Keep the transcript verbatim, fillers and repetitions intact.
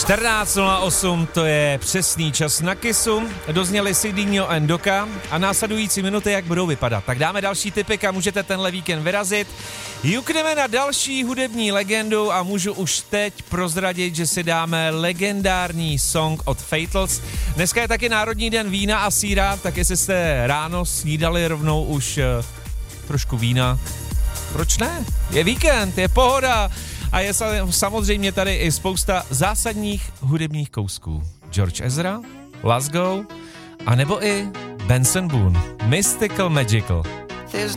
čtrnáct nula osm, to je přesný čas na Kissu. Dozněli Sidneyho and Doka a následující minuty, jak budou vypadat. Tak dáme další tipy a můžete tenhle víkend vyrazit. Jukneme na další hudební legendu a můžu už teď prozradit, že si dáme legendární song od Fatals. Dneska je taky Národní den vína a sýra, tak jestli jste ráno snídali rovnou už uh, trošku vína, proč ne? Je víkend, je pohoda. A je samozřejmě tady i spousta zásadních hudebních kousků. George Ezra, Let's Go, a nebo i Benson Boone, Mystical Magical.